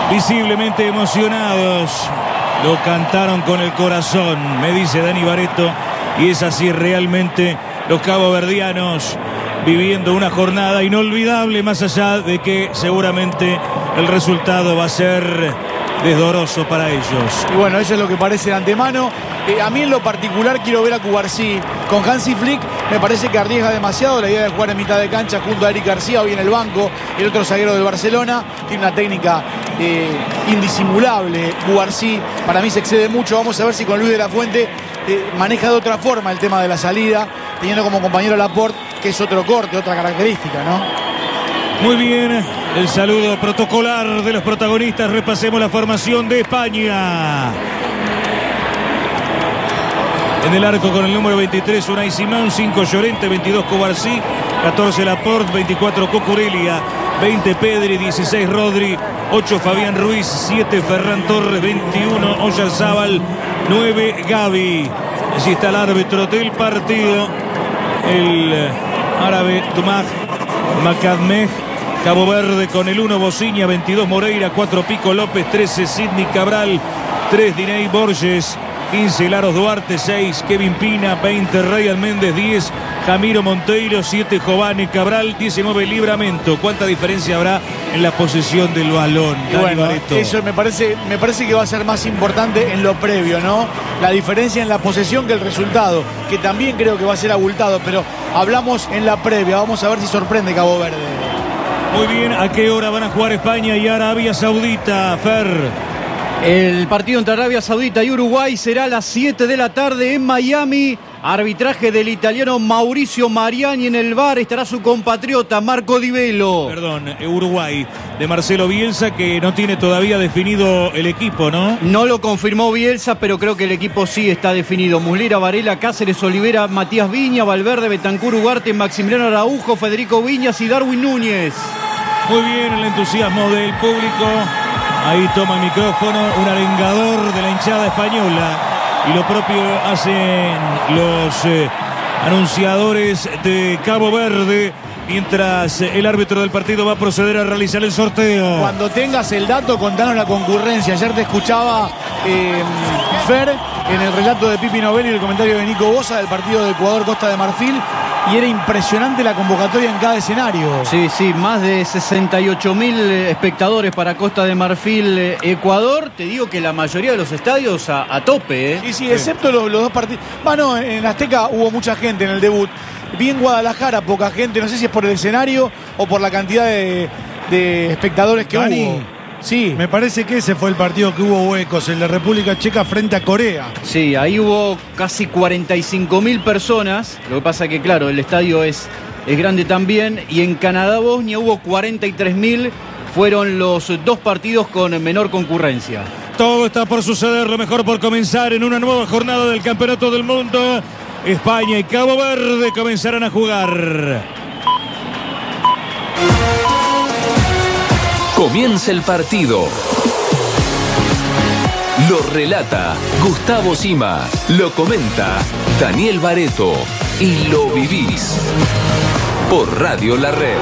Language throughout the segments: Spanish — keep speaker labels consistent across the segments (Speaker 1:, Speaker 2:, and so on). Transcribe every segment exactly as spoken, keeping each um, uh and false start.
Speaker 1: visiblemente emocionados. Lo cantaron con el corazón, me dice Dani Barreto, y es así realmente los caboverdianos viviendo una jornada inolvidable, más allá de que seguramente el resultado va a ser desdoroso para ellos.
Speaker 2: Y bueno, eso es lo que parece de antemano. Eh, a mí en lo particular quiero ver a Cubarsí con Hansi Flick. Me parece que arriesga demasiado la idea de jugar en mitad de cancha junto a Eric García, hoy en el banco, el otro zaguero del Barcelona. Tiene una técnica eh, indisimulable Cubarsí. Para mí se excede mucho. Vamos a ver si con Luis de la Fuente eh, maneja de otra forma el tema de la salida, teniendo como compañero a Laporte, que es otro corte, otra característica, ¿no?
Speaker 1: Muy bien, el saludo protocolar de los protagonistas. Repasemos la formación de España. En el arco con el número veintitrés, Unai Simón, cinco Llorente, veintidós Cubarsí, catorce Laporte, veinticuatro Cucurella, veinte Pedri, dieciséis Rodri, ocho Fabián Ruiz, siete Ferran Torres, veintiuno Oyarzábal, nueve Gavi. Allí está el árbitro del partido, el árabe Tomás Macadmeh. Cabo Verde con el uno Bociña, veintidós Moreira, cuatro Pico López, trece Sidney Cabral, tres Diney Borges, quince Laros Duarte, seis Kevin Pina, veinte Ryan Méndez, diez Jamiro Monteiro, siete Jovane Cabral, diecinueve Libramento. ¿Cuánta diferencia habrá en la posesión del balón?
Speaker 2: Y bueno, eso me parece, me parece que va a ser más importante en lo previo, ¿no? La diferencia en la posesión que el resultado, que también creo que va a ser abultado, pero hablamos en la previa. Vamos a ver si sorprende Cabo Verde.
Speaker 1: Muy bien, ¿a qué hora van a jugar España y Arabia Saudita, Fer?
Speaker 3: El partido entre Arabia Saudita y Uruguay será a las siete de la tarde en Miami. Arbitraje del italiano Mauricio Mariani. En el V A R estará su compatriota Marco Di Velo.
Speaker 1: Perdón, Uruguay, de Marcelo Bielsa, que no tiene todavía definido el equipo, ¿no?
Speaker 3: No lo confirmó Bielsa, pero creo que el equipo sí está definido. Muslera, Varela, Cáceres, Olivera, Matías Viña, Valverde, Bentancur, Ugarte, Maximiliano Araujo, Federico Viñas y Darwin Núñez.
Speaker 1: Muy bien, el entusiasmo del público. Ahí toma el micrófono un arengador de la hinchada española. Y lo propio hacen los eh, anunciadores de Cabo Verde, mientras el árbitro del partido va a proceder a realizar el sorteo.
Speaker 2: Cuando tengas el dato, contanos la concurrencia. Ayer te escuchaba eh, Fer en el relato de Pipi Novelli y el comentario de Nico Bosa del partido de Ecuador-Costa de Marfil. Y era impresionante la convocatoria en cada escenario.
Speaker 3: Sí, sí, más de sesenta y ocho mil espectadores para Costa de Marfil, Ecuador. Te digo que la mayoría de los estadios a, a tope, ¿eh?
Speaker 2: Sí, sí, excepto los, los dos partidos. Bueno, en Azteca hubo mucha gente en el debut. Vi en Guadalajara poca gente, no sé si es por el escenario o por la cantidad de, de espectadores que
Speaker 4: Dani,
Speaker 2: hubo. Sí.
Speaker 4: Me parece que ese fue el partido que hubo huecos, el de República Checa frente a Corea.
Speaker 3: Sí, ahí hubo casi cuarenta y cinco mil personas. Lo que pasa que, claro, el estadio es, es grande también. Y en Canadá-Bosnia hubo cuarenta y tres mil. Fueron los dos partidos con menor concurrencia.
Speaker 1: Todo está por suceder, lo mejor por comenzar en una nueva jornada del Campeonato del Mundo. España y Cabo Verde comenzarán a jugar.
Speaker 5: Comienza el partido. Lo relata Gustavo Sima. Lo comenta Daniel Barreto. Y lo vivís por Radio La Red.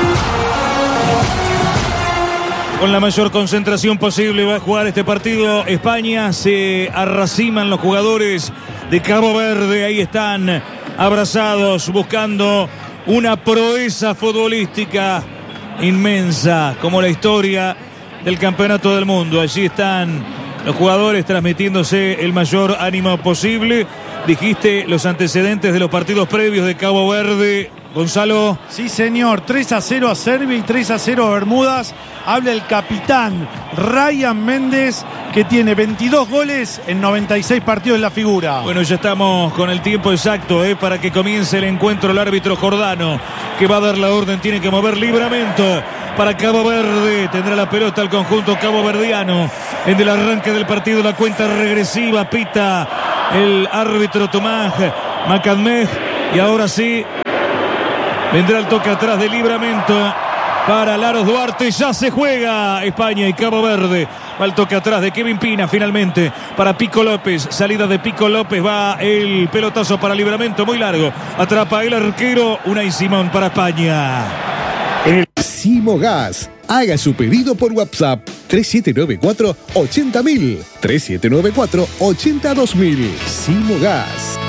Speaker 1: Con la mayor concentración posible va a jugar este partido España. Se arraciman los jugadores de Cabo Verde. Ahí están abrazados buscando una proeza futbolística inmensa como la historia del Campeonato del Mundo. Allí están los jugadores transmitiéndose el mayor ánimo posible. Dijiste los antecedentes de los partidos previos de Cabo Verde, Gonzalo.
Speaker 4: Sí, señor, tres a cero a Serbia y tres a cero a Bermudas. Habla el capitán Ryan Méndez, que tiene veintidós goles en noventa y seis partidos en la figura.
Speaker 1: Bueno, ya estamos con el tiempo exacto eh, para que comience el encuentro. El árbitro Jordano, que va a dar la orden, tiene que mover Libramento para Cabo Verde. Tendrá la pelota el conjunto caboverdiano. En el arranque del partido, la cuenta regresiva pita el árbitro Tomás Macadmeh. Y ahora sí, vendrá el toque atrás de Libramento para Laros Duarte. Ya se juega España y Cabo Verde. Va el toque atrás de Kevin Pina finalmente para Pico López. Salida de Pico López. Va el pelotazo para Libramento muy largo. Atrapa el arquero Unai Simón para España.
Speaker 6: Simogas. Haga su pedido por WhatsApp tres siete nueve cuatro ochenta mil, tres siete nueve cuatro ochenta dos mil. Simogas.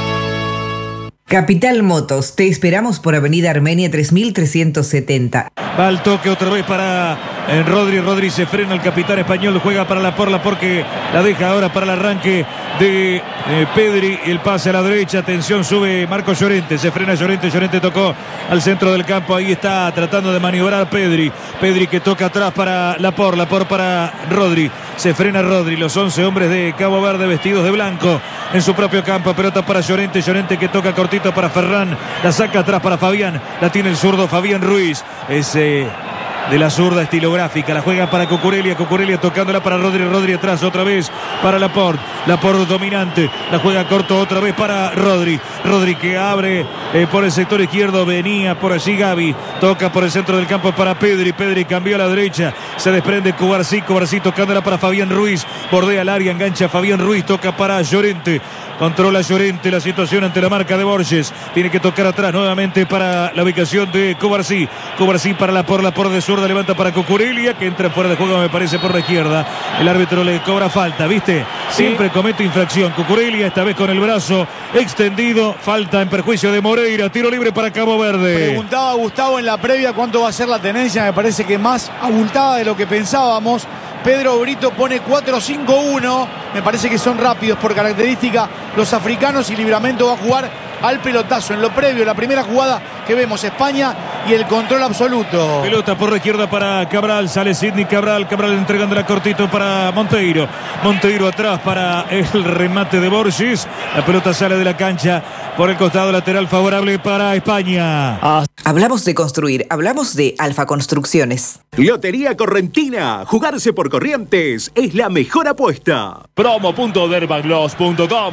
Speaker 7: Capital Motos, te esperamos por Avenida Armenia tres mil trescientos setenta.
Speaker 1: Va al toque otra vez para eh, Rodri. Rodri se frena, el capitán español juega para la porla porque la deja ahora para el arranque de eh, Pedri. El pase a la derecha, atención, sube Marco Llorente, se frena Llorente, Llorente tocó al centro del campo, ahí está tratando de maniobrar Pedri. Pedri que toca atrás para Laporte, Laporte para Rodri. Se frena Rodri, los once hombres de Cabo Verde vestidos de blanco en su propio campo. Pelota para Llorente, Llorente que toca cortito para Ferran, la saca atrás para Fabián, la tiene el zurdo Fabián Ruiz, ese de la zurda estilográfica, la juega para Cucurella, Cucurella tocándola para Rodri, Rodri atrás otra vez para Laporte, Laporte dominante, la juega corto otra vez para Rodri, Rodri que abre eh, por el sector izquierdo, venía por allí Gavi, toca por el centro del campo para Pedri, Pedri cambió a la derecha, se desprende Cubarsí, Cubarsí tocándola para Fabián Ruiz, bordea el área, engancha Fabián Ruiz, toca para Llorente, controla Llorente la situación ante la marca de Borges, tiene que tocar atrás nuevamente para la ubicación de Cubarsí, Cubarsí para Laporte, Laporte de zurda, levanta para Cucurella, que entra fuera de juego me parece por la izquierda, el árbitro le cobra falta, ¿viste?
Speaker 2: Sí.
Speaker 1: Siempre comete infracción, Cucurella esta vez con el brazo extendido, falta en perjuicio de Moreira, tiro libre para Cabo Verde.
Speaker 2: Preguntaba Gustavo en la previa cuánto va a ser la tenencia, me parece que más abultada de lo que pensábamos. Pedro Brito pone cuatro cinco uno, me parece que son rápidos por característica los africanos y Livramento va a jugar al pelotazo. En lo previo, la primera jugada que vemos, España y el control absoluto.
Speaker 1: Pelota por la izquierda para Cabral, sale Sidney Cabral, Cabral entregándola cortito para Monteiro, Monteiro atrás para el remate de Borges, la pelota sale de la cancha por el costado lateral favorable para España.
Speaker 7: Ah. Hablamos de construir, hablamos de Alfa Construcciones.
Speaker 8: Lotería Correntina, jugarse por Corrientes es la mejor apuesta.
Speaker 9: promo punto dermagloss punto com.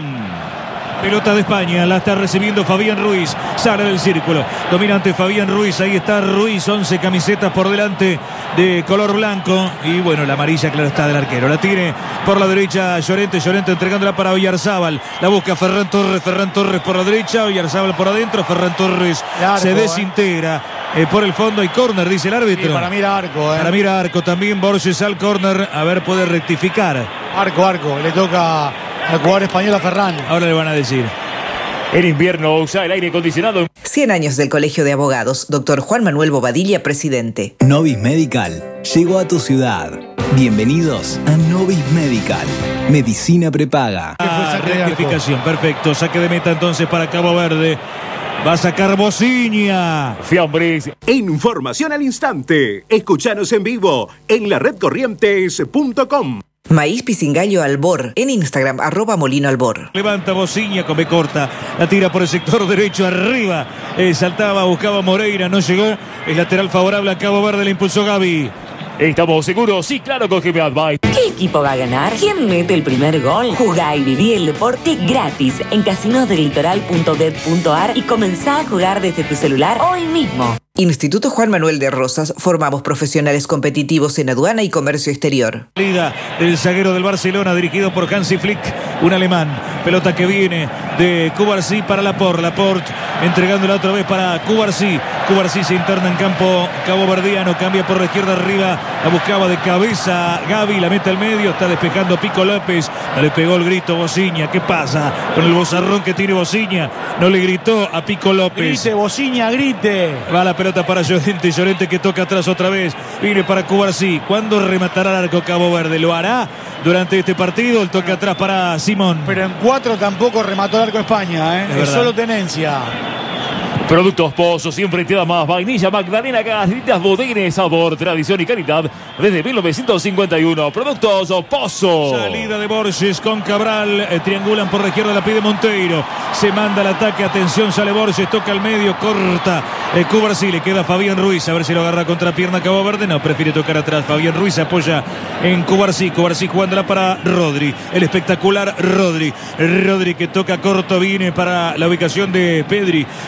Speaker 1: Pelota de España, la está recibiendo Fabián Ruiz, sale del círculo, dominante Fabián Ruiz, ahí está Ruiz, once camisetas por delante de color blanco y bueno, la amarilla claro está del arquero, la tiene por la derecha Llorente, Llorente entregándola para Oyarzábal, la busca Ferran Torres, Ferran Torres por la derecha, Oyarzábal por adentro, Ferran Torres arco, se desintegra. Eh. Eh, por el fondo hay córner, dice el árbitro.
Speaker 2: Sí, para mí era arco. Eh.
Speaker 1: Para mí era arco también, Borges al córner, a ver, puede rectificar.
Speaker 2: Arco, arco, le toca al jugador español a Ferran.
Speaker 1: Ahora le van a decir.
Speaker 9: En invierno usa el aire acondicionado.
Speaker 7: cien años del Colegio de Abogados, doctor Juan Manuel Bobadilla, presidente.
Speaker 10: Novis Medical llegó a tu ciudad. Bienvenidos a Novis Medical. Medicina prepaga.
Speaker 1: Ah, rectificación, perfecto. Saque de meta entonces para Cabo Verde. Va a sacar Bociña.
Speaker 9: Fiambres.
Speaker 8: Información al instante. Escuchanos en vivo en la red corrientes punto com.
Speaker 7: Maíz Pisingallo Albor, en Instagram, arroba Molino Albor.
Speaker 1: Levanta Bociña con B corta, la tira por el sector derecho arriba, eh, saltaba, buscaba Moreira, no llegó, el lateral favorable a Cabo Verde, le impulsó Gavi.
Speaker 9: ¿Estamos seguros? Sí, claro, con G M Advice.
Speaker 11: ¿Qué equipo va a ganar? ¿Quién mete el primer gol? Jugá y viví el deporte gratis en casinos del litoral punto det punto ar y comenzá a jugar desde tu celular hoy mismo.
Speaker 7: Instituto Juan Manuel de Rosas, formamos profesionales competitivos en aduana y comercio exterior.
Speaker 1: Salida del zaguero del Barcelona, dirigido por Hansi Flick, un alemán. Pelota que viene de Cubarsí para Laporte. Laporte entregándola otra vez para Cubarsí. Cubarsí se interna en campo caboverdiano, cambia por la izquierda arriba, la buscaba de cabeza Gavi, la mete al medio, está despejando Pico López, no le pegó el grito Bociña. ¿Qué pasa con el bozarrón que tiene Bociña? No le gritó a Pico López.
Speaker 2: Grite, Bociña, grite.
Speaker 1: Va la pelota para Llorente, Llorente que toca atrás otra vez, viene para Cubarsí. ¿Cuándo rematará el arco Cabo Verde? ¿Lo hará durante este partido? El toque atrás para Simón.
Speaker 2: Pero en cuatro tampoco remató el arco España, ¿eh? Es, es solo tenencia.
Speaker 9: Productos Pozo, siempre te da más. Vainilla, Magdalena, galletitas, bodeguines, sabor, tradición y calidad desde mil novecientos cincuenta y uno. Productos Pozo.
Speaker 1: Salida de Borges con Cabral, eh, triangulan por la izquierda, la pide Monteiro, se manda el ataque, atención, sale Borges, toca al medio, corta eh, Cubarsí, le queda Fabián Ruiz, a ver si lo agarra contra pierna Cabo Verde, no, prefiere tocar atrás. Fabián Ruiz se apoya en Cubarsí, Cubarsí jugándola para Rodri, el espectacular Rodri, Rodri que toca corto, viene para la ubicación de Pedri, se viene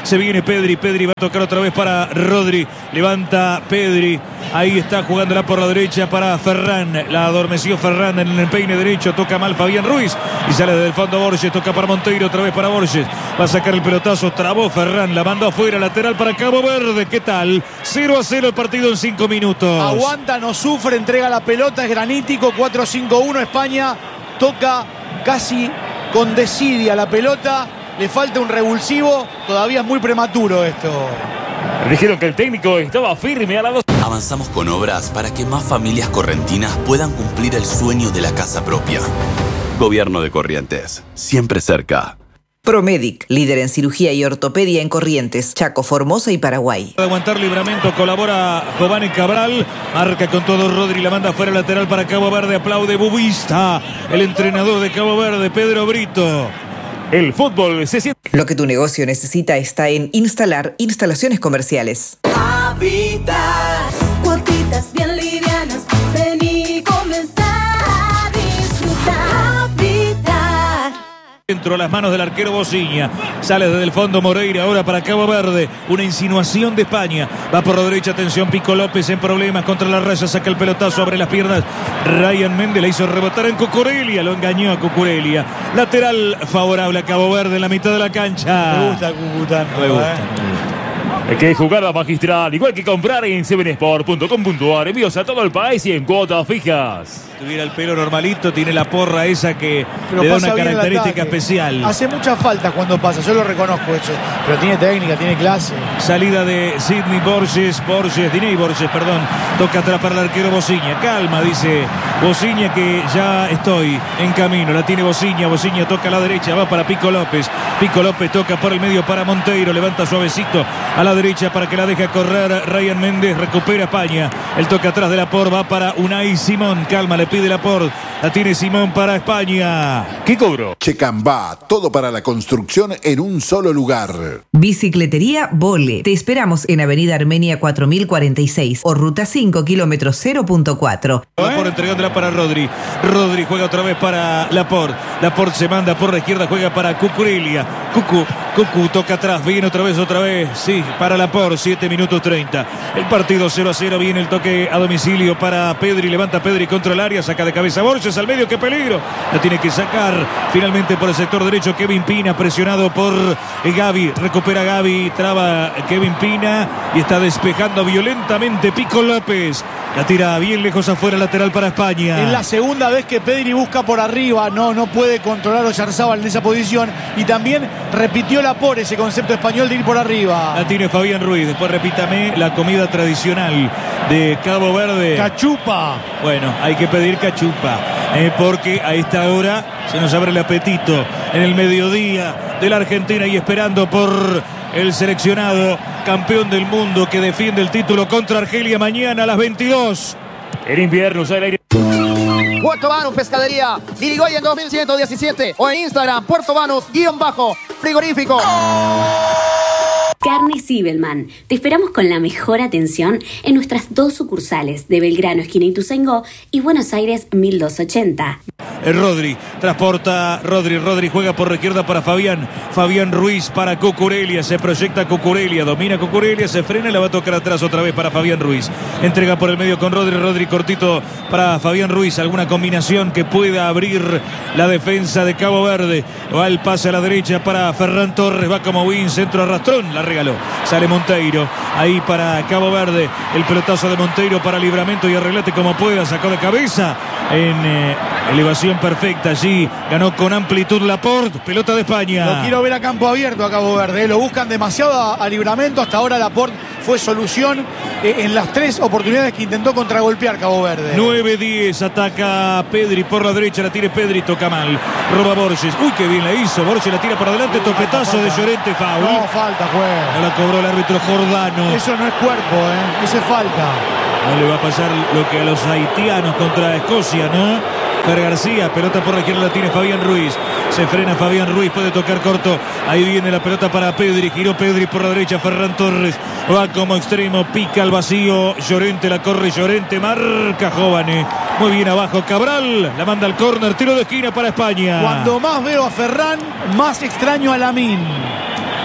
Speaker 1: Pedri. Pedri va a tocar otra vez para Rodri. Levanta Pedri. Ahí está jugándola por la derecha para Ferran. La adormeció Ferran en el peine derecho. Toca mal Fabián Ruiz. Y sale desde el fondo Borges. Toca para Monteiro. Otra vez para Borges. Va a sacar el pelotazo. Trabó Ferran. La mandó afuera. Lateral para Cabo Verde. ¿Qué tal? cero a cero el partido en cinco minutos.
Speaker 2: Aguanta, no sufre. Entrega la pelota. Es granítico. cuatro cinco uno España. Toca casi con desidia la pelota. Le falta un revulsivo. Todavía es muy prematuro esto.
Speaker 9: Dijeron que el técnico estaba firme a la dos.
Speaker 12: Avanzamos con obras para que más familias correntinas puedan cumplir el sueño de la casa propia. Gobierno de Corrientes, siempre cerca.
Speaker 7: Promedic, líder en cirugía y ortopedia en Corrientes, Chaco, Formosa y Paraguay.
Speaker 1: De aguantar Libramento, colabora Giovanni Cabral, marca con todo Rodri, la manda fuera lateral para Cabo Verde, aplaude Bubista, el entrenador de Cabo Verde, Pedro Brito.
Speaker 9: El fútbol se siente.
Speaker 7: Lo que tu negocio necesita está en Instalar Instalaciones Comerciales.
Speaker 13: Habitas, cuotitas bien livianas, ven y comenzar a disfrutar. Habitat.
Speaker 1: Dentro a las manos del arquero Bociña. Sale desde el fondo Moreira ahora para Cabo Verde. Una insinuación de España. Va por la derecha, atención, Pico López en problemas contra la raya. Saca el pelotazo, abre las piernas. Ryan Méndez le hizo rebotar en Cucurelia. Lo engañó a Cucurelia. Lateral favorable a Cabo Verde en la mitad de la cancha.
Speaker 2: Me gusta Cucután.
Speaker 1: Me gusta.
Speaker 9: Hay que jugar a magistral, igual que comprar en seven sport punto com punto ar. Envíos a todo el país y en cuotas fijas.
Speaker 1: Tuviera el pelo normalito, tiene la porra esa que
Speaker 2: Pero
Speaker 1: le da
Speaker 2: pasa
Speaker 1: una
Speaker 2: bien el
Speaker 1: característica
Speaker 2: ataque.
Speaker 1: especial.
Speaker 2: Hace mucha falta cuando pasa, yo lo reconozco eso. Pero tiene técnica, tiene clase.
Speaker 1: Salida de Sidney Borges, Borges, Diney Borges, perdón. Toca atrás para el arquero Bociña. Calma, dice Bociña, que ya estoy en camino. La tiene Bociña, Bociña toca a la derecha, va para Pico López. Pico López toca por el medio para Monteiro, levanta suavecito a la derecha para que la deje correr Ryan Méndez, recupera España. El toque atrás de Laporte va para Unai Simón. Calma, le pide Laporte. La tiene Simón para España.
Speaker 9: ¿Qué cobró?
Speaker 14: Checambá, todo para la construcción en un solo lugar.
Speaker 7: Bicicletería Vole. Te esperamos en Avenida Armenia cuatro mil cuarenta y seis o Ruta cinco, kilómetro cero punto cuatro.
Speaker 1: Laporte entregándola para Rodri. Rodri juega otra vez para Laporte. Laporte se manda por la izquierda, juega para Cucurelia. Cucu, Cucu toca atrás, viene otra vez, otra vez. Sí, para Laporte, siete minutos treinta. El partido cero a cero, viene el toque a domicilio para Pedri. Levanta Pedri contra el área, saca de cabeza Borges al medio, qué peligro. La tiene que sacar finalmente por el sector derecho Kevin Pina, presionado por Gavi. Recupera Gavi, traba Kevin Pina y está despejando violentamente Pico López. La tira bien lejos afuera, lateral para España.
Speaker 2: Es la segunda vez que Pedri busca por arriba, no, no puede controlar a Oyarzábal en esa posición. Y también repitió Laporte ese concepto español de ir por arriba.
Speaker 1: La tiene Fabián Ruiz. Después repítame la comida tradicional de Cabo Verde.
Speaker 4: Cachupa.
Speaker 1: Bueno, hay que pedir cachupa, eh, porque a esta hora se nos abre el apetito en el mediodía de la Argentina y esperando por el seleccionado campeón del mundo que defiende el título contra Argelia mañana a las veintidós.
Speaker 9: En invierno sale el aire.
Speaker 15: Puerto Banus Pescadería, Irigoyen dos mil ciento diecisiete o en Instagram, Puerto Banus, guión bajo, frigorífico.
Speaker 16: Carne Sibelman. Te esperamos con la mejor atención en nuestras dos sucursales de Belgrano, esquina Ituzaingó, y Buenos Aires mil doscientos ochenta.
Speaker 1: Rodri, transporta Rodri, Rodri juega por la izquierda para Fabián, Fabián Ruiz para Cucurelia, se proyecta Cucurelia, domina Cucurelia, se frena y la va a tocar atrás otra vez para Fabián Ruiz, entrega por el medio con Rodri, Rodri cortito para Fabián Ruiz, alguna combinación que pueda abrir la defensa de Cabo Verde, va el pase a la derecha para Ferran Torres, va como win, centro arrastrón, la regaló, sale Monteiro, ahí para Cabo Verde, el pelotazo de Monteiro para Libramento y arreglate como pueda, sacó de cabeza en eh, elevación perfecta allí, ganó con amplitud Laporte, pelota de España.
Speaker 2: Lo quiero ver a campo abierto a Cabo Verde, lo buscan demasiado a, a Libramento, hasta ahora Laporte fue solución eh, en las tres oportunidades que intentó contragolpear Cabo Verde.
Speaker 1: nueve diez, ataca Pedri por la derecha, la tira Pedri, toca mal, roba Borges, uy qué bien la hizo, Borges la tira para adelante, topetazo de Llorente, foul.
Speaker 2: No, falta, juega.
Speaker 1: No la cobró el árbitro Jordano.
Speaker 2: Eso no es cuerpo, ¿eh? Eso es falta.
Speaker 1: No le va a pasar lo que a los haitianos contra Escocia, ¿no? Fer García, pelota por la izquierda la tiene Fabián Ruiz. Se frena Fabián Ruiz, puede tocar corto. Ahí viene la pelota para Pedri. Giró Pedri por la derecha, Ferran Torres. Va como extremo, pica al vacío. Llorente la corre, Llorente marca Jovane. Muy bien abajo Cabral, la manda al córner, tiro de esquina para España.
Speaker 2: Cuando más veo a Ferran, más extraño a Lamine.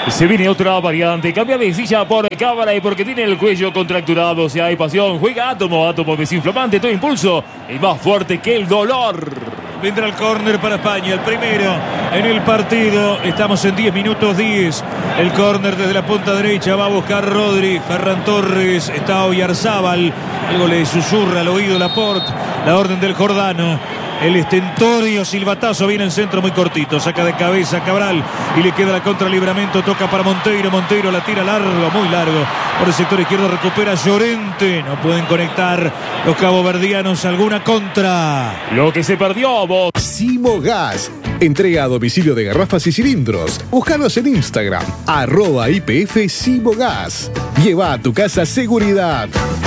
Speaker 9: Se viene otra variante, cambia de silla por cámara y porque tiene el cuello contracturado. Si hay pasión, juega Átomo, Átomo desinflamante, todo impulso y más fuerte que el dolor.
Speaker 1: Vendrá el córner para España, el primero en el partido. Estamos en diez minutos diez. El córner desde la punta derecha va a buscar Rodri. Ferran Torres, está Oyarzábal. Algo le susurra al oído Laporte. La orden del Jordano. El estentorio silbatazo viene en centro muy cortito. Saca de cabeza Cabral y le queda la contra Libramento. Toca para Monteiro. Monteiro la tira largo, muy largo. Por el sector izquierdo recupera Llorente. No pueden conectar los caboverdianos alguna contra.
Speaker 9: Lo que se perdió, vos.
Speaker 6: Simogas. Entrega a domicilio de garrafas y cilindros. Búscanos en Instagram. Arroba I P F Simogas. Lleva a tu casa seguridad.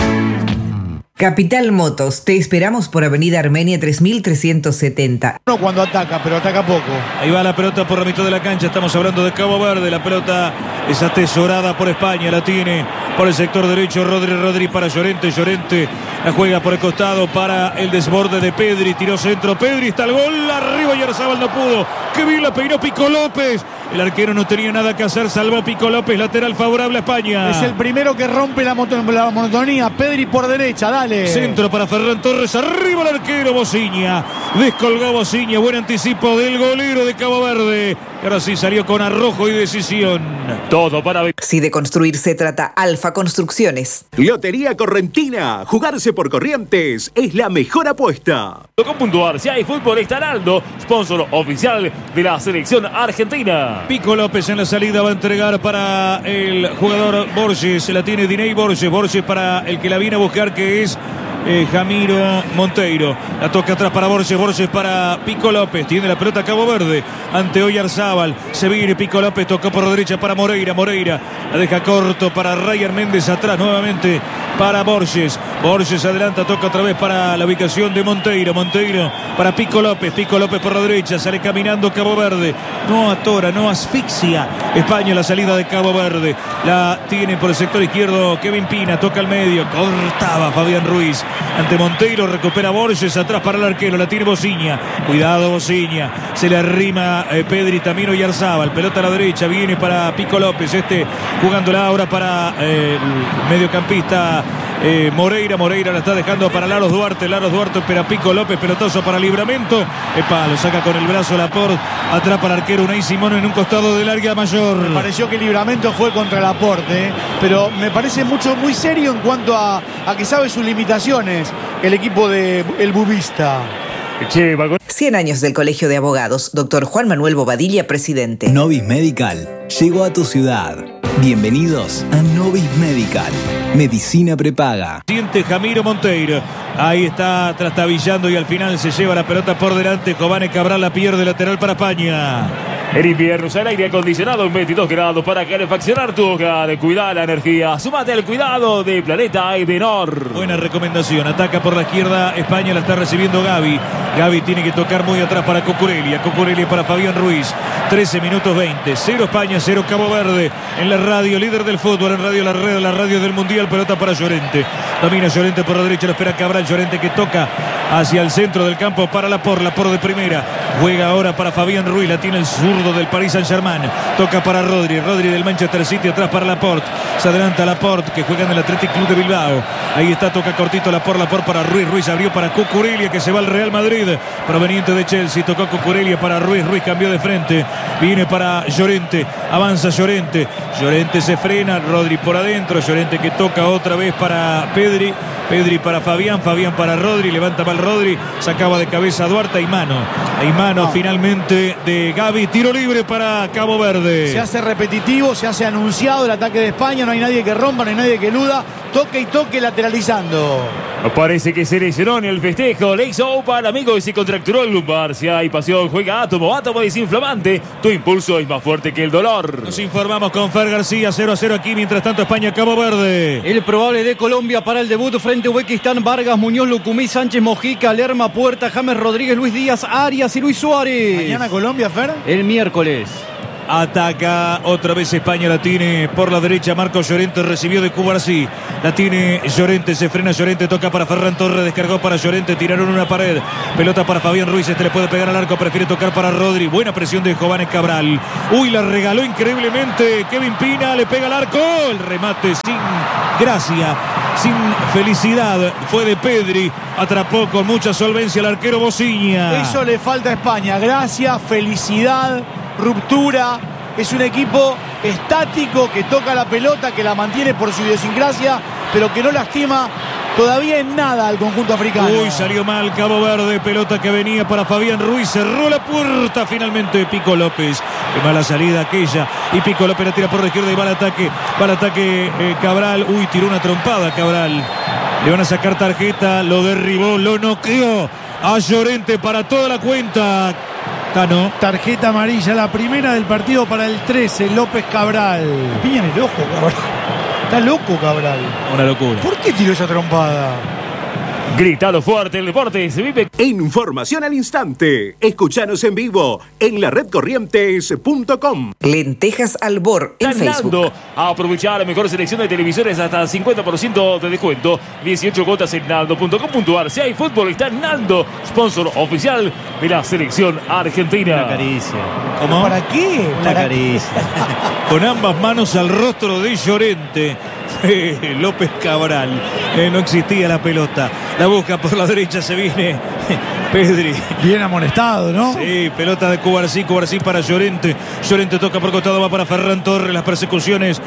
Speaker 7: Capital Motos, te esperamos por Avenida Armenia tres mil trescientos setenta.
Speaker 2: No cuando ataca, pero ataca poco.
Speaker 1: Ahí va la pelota por la mitad de la cancha. Estamos hablando de Cabo Verde. La pelota es atesorada por España. La tiene por el sector derecho Rodri. Rodri para Llorente. Llorente la juega por el costado para el desborde de Pedri. Tiró centro. Pedri está el gol. Arriba y Oyarzábal no pudo. Qué bien la peinó Pico López. El arquero no tenía nada que hacer. Salvó Pico López. Lateral favorable a España.
Speaker 2: Es el primero que rompe la, la monotonía. Pedri por derecha. Dale.
Speaker 1: Centro para Ferran Torres, arriba el arquero Bociña, descolgó Bociña, buen anticipo del golero de Cabo Verde, que ahora sí salió con arrojo y decisión.
Speaker 9: Todo para ver.
Speaker 7: Si de construir se trata, Alfa Construcciones.
Speaker 8: Lotería Correntina, jugarse por Corrientes es la mejor apuesta.
Speaker 9: .com.ar, si hay fútbol está Araldo, sponsor oficial de la selección argentina.
Speaker 1: Pico López en la salida va a entregar para el jugador Borges, la tiene Diney Borges, Borges para el que la viene a buscar, que es Eh, Jamiro Monteiro. La toca atrás para Borges, Borges para Pico López. Tiene la pelota Cabo Verde ante Oyarzábal. Se viene Pico López, tocó por la derecha para Moreira. Moreira la deja corto para Ryan Méndez, atrás nuevamente para Borges. Borges adelanta, toca otra vez para la ubicación de Monteiro. Monteiro para Pico López. Pico López por la derecha, sale caminando Cabo Verde. No atora, no asfixia España la salida de Cabo Verde. La tiene por el sector izquierdo Kevin Pina, toca al medio, cortaba Fabián Ruiz. Ante Monteiro, recupera Borges, atrás para el arquero, la tiene Bociña. Cuidado Bociña, se le arrima eh, Pedri, también Oyarzábal. Pelota a la derecha, viene para Pico López, este jugándola ahora para eh, el mediocampista eh, Moreira. Moreira la está dejando para Laros Duarte. Laros Duarte espera Pico López, pelotazo para Libramento. Epa, lo saca con el brazo Laporte, atrapa al arquero Unai Simón en un costado del área mayor.
Speaker 2: Me pareció que Libramento fue contra Laporte, ¿eh? Pero me parece mucho, muy serio en cuanto a, a que sabe sus limitaciones el equipo de El Bubista.
Speaker 7: cien años del Colegio de Abogados. Doctor Juan Manuel Bobadilla, presidente.
Speaker 10: Novis Medical llegó a tu ciudad. Bienvenidos a Novis Medical. Medicina prepaga.
Speaker 1: Siente Jamiro Monteiro. Ahí está trastabillando y al final se lleva la pelota por delante. Jovane Cabral la pierde, lateral para España.
Speaker 9: En invierno usa el aire acondicionado en veintidós grados para calefaccionar tu hogar. Cuida la energía. Súmate al cuidado de Planeta Edenor.
Speaker 1: Buena recomendación. Ataca por la izquierda España, la está recibiendo Gavi. Gavi tiene que tocar muy atrás para Cucurella. Cucurella para Fabián Ruiz. trece minutos veinte. cero España, cero Cabo Verde. En la radio, líder del fútbol. En radio La Red, la radio del Mundial. Pelota para Llorente. Domina Llorente por la derecha, lo espera Cabral. Llorente que toca hacia el centro del campo para Laporte. Laporte de primera. Juega ahora para Fabián Ruiz. La tiene el zurdo del Paris Saint-Germain. Toca para Rodri. Rodri del Manchester City. Atrás para Laporte. Se adelanta Laporte, que juega en el Athletic Club de Bilbao. Ahí está, toca cortito Laporte. Laporte para Ruiz. Ruiz abrió para Cucurella, que se va al Real Madrid. Proveniente de Chelsea. Tocó Cucurella para Ruiz. Ruiz cambió de frente. Viene para Llorente. Avanza Llorente. Llorente se frena. Rodri por adentro. Llorente que toca otra vez para Pedri. Pedri para Fabián. Fabián para Rodri. Levanta mal Rodri. Sacaba de cabeza a Duarte. Hay mano. Hay mano no. finalmente de Gavi. Tiro libre para Cabo Verde.
Speaker 2: Se hace repetitivo, se hace anunciado el ataque de España. No hay nadie que rompa, no hay nadie que eluda. Toque y toque lateralizando.
Speaker 9: Parece que se lesionó en el festejo. Le hizo opa al amigo y se contracturó el lumbar. Si hay pasión, juega Átomo. Átomo desinflamante. Tu impulso es más fuerte que el dolor.
Speaker 1: Nos informamos con Fer García. cero a cero aquí. Mientras tanto, España, Cabo Verde.
Speaker 3: El probable de Colombia para el debut frente a Uzbekistán. Vargas, Muñoz, Lucumí, Sánchez, Mojica, Lerma, Puerta, James Rodríguez, Luis Díaz, Arias y Luis Suárez.
Speaker 2: ¿Mañana Colombia, Fer?
Speaker 3: El miércoles.
Speaker 1: Ataca otra vez España, la tiene por la derecha Marcos Llorente, recibió de Cubarsí, la tiene Llorente, se frena Llorente, toca para Ferran Torres, descargó para Llorente, tiraron una pared, pelota para Fabián Ruiz, este le puede pegar al arco, prefiere tocar para Rodri, buena presión de Jovanes Cabral, uy, la regaló increíblemente Kevin Pina, le pega al arco, el remate sin gracia, sin felicidad, fue de Pedri, atrapó con mucha solvencia el arquero Bociña.
Speaker 2: Eso le falta a España, gracia, felicidad, ruptura. Es un equipo estático que toca la pelota, que la mantiene por su idiosincrasia, pero que no lastima todavía en nada al conjunto africano.
Speaker 1: Uy, salió mal Cabo Verde, pelota que venía para Fabián Ruiz, cerró la puerta finalmente Pico López. Qué mala salida aquella, y Pico López la tira por la izquierda y va al ataque, va al ataque eh, Cabral. Uy, tiró una trompada Cabral. Le van a sacar tarjeta, lo derribó, lo noqueó a Llorente para toda la cuenta. Cano.
Speaker 4: Tarjeta amarilla, la primera del partido para el trece, López Cabral.
Speaker 2: Piña en el ojo, Cabral. Está loco, Cabral.
Speaker 1: Una locura.
Speaker 2: ¿Por qué tiró esa trompada?
Speaker 9: Gritado fuerte, el deporte se vive.
Speaker 8: Información al instante. Escuchanos en vivo en la red corrientes punto com.
Speaker 7: Lentejas Albor en Facebook.
Speaker 9: A aprovechar la mejor selección de televisores hasta cincuenta por ciento de descuento. dieciocho cuotas en naldo punto com punto ar. Si hay fútbol, está Naldo, sponsor oficial de la selección argentina.
Speaker 3: Una caricia.
Speaker 1: ¿Cómo?
Speaker 2: ¿Para qué?
Speaker 3: Una
Speaker 2: ¿Para
Speaker 3: caricia.
Speaker 1: Con ambas manos al rostro de Llorente. Eh, López Cabral. Eh, no existía la pelota. La busca por la derecha, se viene Pedri.
Speaker 4: Bien amonestado, ¿no?
Speaker 1: Sí, pelota de Cubarsí, Cubarsí para Llorente. Llorente toca por costado, va para Ferran Torres. Las persecuciones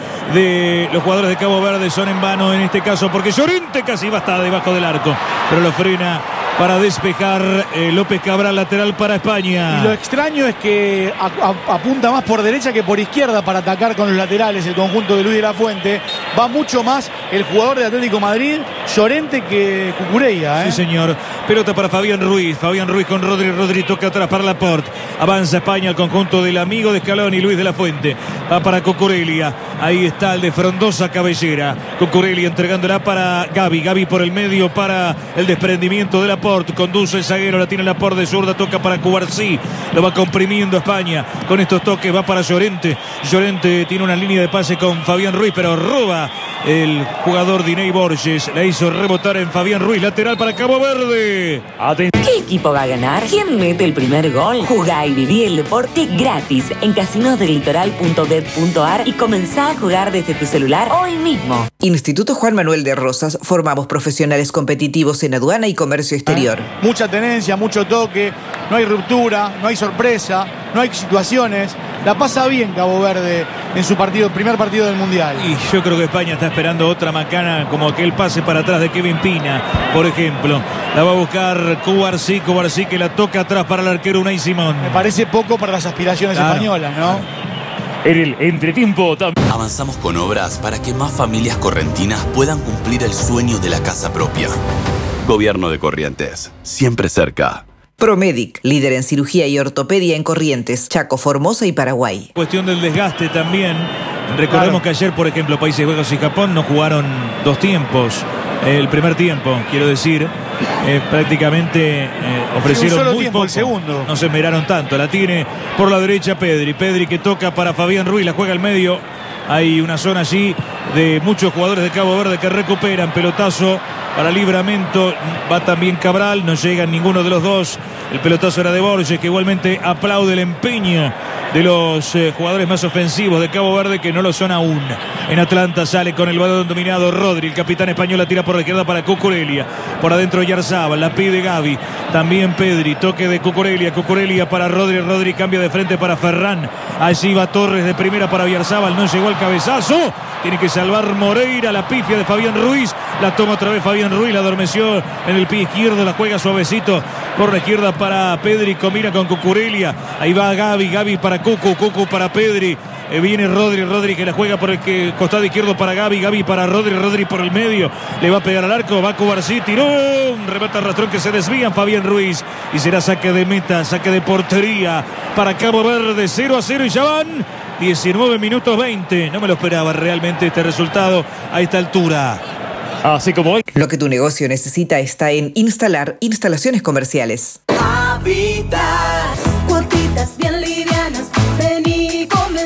Speaker 1: de los jugadores de Cabo Verde son en vano en este caso, porque Llorente casi va a estar debajo del arco, pero lo frena para despejar eh, López Cabral, lateral para España.
Speaker 2: Y lo extraño es que a, a, apunta más por derecha que por izquierda para atacar con los laterales el conjunto de Luis de la Fuente. Va mucho más el jugador de Atlético Madrid, Llorente, que Cucurella. ¿eh?
Speaker 1: Sí, señor. Pelota para Fabián Ruiz. Fabián Ruiz con Rodri. Rodri toca atrás para Laporte. Avanza España al conjunto del amigo de Scaloni, Luis de la Fuente. Va para Cucurella. Ahí está el de frondosa cabellera. Cucurella entregándola para Gavi. Gavi por el medio para el desprendimiento de Laporte. Conduce el zaguero, la tiene Laporte de zurda, toca para Cubarsí, lo va comprimiendo España con estos toques, va para Llorente. Llorente tiene una línea de pase con Fabián Ruiz, pero roba el jugador Diney Borges, la hizo rebotar en Fabián Ruiz, lateral para Cabo Verde.
Speaker 11: ¿Qué equipo va a ganar? ¿Quién mete el primer gol? Jugá y viví el deporte gratis en casinos del litoral punto bet punto ar y comenzá a jugar desde tu celular hoy mismo.
Speaker 7: Instituto Juan Manuel de Rosas, formamos profesionales competitivos en aduana y comercio exterior.
Speaker 2: Mucha tenencia, mucho toque, no hay ruptura, no hay sorpresa, no hay situaciones. La pasa bien Cabo Verde en su partido, primer partido del Mundial.
Speaker 1: Y yo creo que España está esperando otra macana, como aquel pase para atrás de Kevin Pina, por ejemplo. La va a buscar Cubarsí, Cubarsí que la toca atrás para el arquero Unai Simón.
Speaker 2: Me parece poco para las aspiraciones
Speaker 1: Claro.
Speaker 2: españolas, ¿no?
Speaker 9: En el entretiempo también.
Speaker 12: Avanzamos con obras para que más familias correntinas puedan cumplir el sueño de la casa propia. Gobierno de Corrientes, siempre cerca.
Speaker 7: Promedic, líder en cirugía y ortopedia en Corrientes, Chaco, Formosa y Paraguay.
Speaker 1: Cuestión del desgaste también. Recordemos
Speaker 2: Claro.
Speaker 1: que ayer, por ejemplo, Países Bajos y Japón no jugaron dos tiempos. El primer tiempo, quiero decir, eh, prácticamente eh, ofrecieron
Speaker 2: Sí, un solo
Speaker 1: muy
Speaker 2: tiempo,
Speaker 1: poco.
Speaker 2: el segundo.
Speaker 1: No se esmeraron tanto. La tiene por la derecha Pedri. Pedri que toca para Fabián Ruiz, la juega al medio. Hay una zona allí de muchos jugadores de Cabo Verde que recuperan. Pelotazo para Livramento. Va también Cabral. No llega ninguno de los dos. El pelotazo era de Borges, que igualmente aplaude el empeño de los eh, jugadores más ofensivos de Cabo Verde, que no lo son aún. En Atlanta sale con el balón dominado Rodri. El capitán español la tira por la izquierda para Cucurella. Por adentro Yarzábal. La pide Gavi. También Pedri. Toque de Cucurella. Cucurella para Rodri. Rodri cambia de frente para Ferran. Allí va Torres de primera para Yarzábal. No llegó al cabezazo. Tiene que salvar Moreira. La pifia de Fabián Ruiz. La toma otra vez Fabián Ruiz. La adormeció en el pie izquierdo. La juega suavecito por la izquierda para Pedri. Combina con Cucurella. Ahí va Gavi. Gavi para Cucu. Cucu para Pedri. Eh, viene Rodri. Rodri que la juega por el que, costado izquierdo para Gavi. Gavi para Rodri. Rodri por el medio. Le va a pegar al arco. Va Cubarsí. Tiró. Un remate arrastrón que se desvían Fabián Ruiz. Y será saque de meta. Saque de portería para Cabo Verde. cero a cero y ya van diecinueve minutos veinte. No me lo esperaba realmente este resultado a esta altura.
Speaker 9: Así como hoy.
Speaker 7: Lo que tu negocio necesita está en Instalar Instalaciones Comerciales.
Speaker 13: Habitas, cuotitas bien livianas, ven y come.